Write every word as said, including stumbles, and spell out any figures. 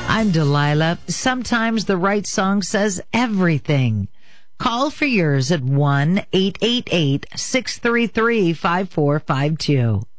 I'm Delilah. Sometimes the right song says everything. Call for yours at one eight eight eight, six three three, five four five two.